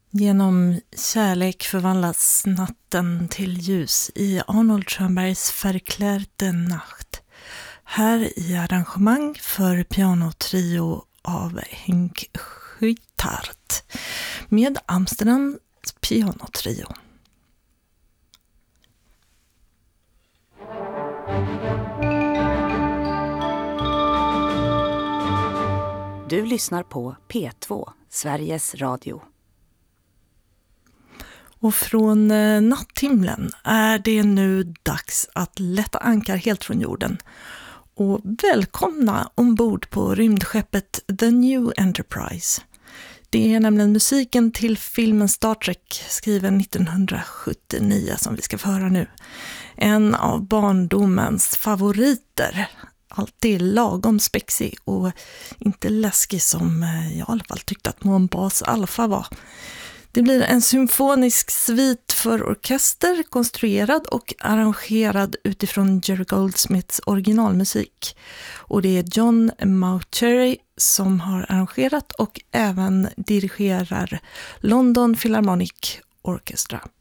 Genom kärlek förvandlas natten till ljus i Arnold Schönbergs Verklärte Nacht. Här i arrangemang för pianotrio av Henk Schuitart med Amsterdams pianotrio. Du lyssnar på P2, Sveriges Radio. Och från natthimlen är det nu dags att lätta ankar helt från jorden. Och välkomna ombord på rymdskeppet The New Enterprise. Det är nämligen musiken till filmen Star Trek skriven 1979 som vi ska få höra nu. En av barndomens favoriter. Alltid lagom spexig och inte läskig som jag i alla fall tyckte att Moonbase Alpha var. Det blir en symfonisk svit för orkester, konstruerad och arrangerad utifrån Jerry Goldsmiths originalmusik. Och det är John Mauceri som har arrangerat och även dirigerar London Philharmonic Orchestra.